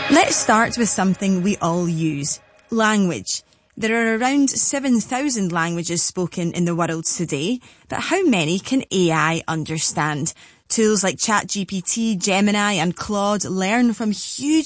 Let's start with something we all use. Language. There are around 7,000 languages spoken in the world today, but how many can AI understand? Tools like ChatGPT, Gemini and Claude learn from huge